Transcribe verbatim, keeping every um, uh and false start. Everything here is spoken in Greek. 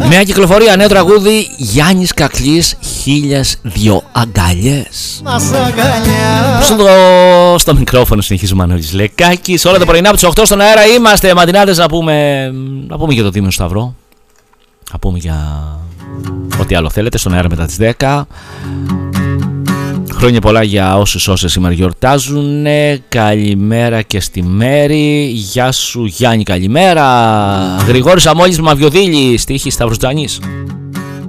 Νέα κυκλοφορία, νέο τραγούδι, Γιάννης Κακλής, χίλιες δυο αγκαλιές. Στο, στο μικρόφωνο συνεχίζουμε Μανώλης Λεκάκης. Όλα τα πρωινά από τις οκτώ στον αέρα είμαστε. Μαντινάδες, να πούμε, να πούμε για το Τίμιο Σταυρό. Να πούμε για ό,τι άλλο θέλετε στον αέρα μετά τις δέκα. Χρόνια πολλά για όσους όσες σήμερα γιορτάζουν. Καλημέρα και στη Μέρη. Γεια σου Γιάννη, καλημέρα. Γρηγόρης Αμόλης Μαβιοδήλη, στίχη Σταύρος Τζανής.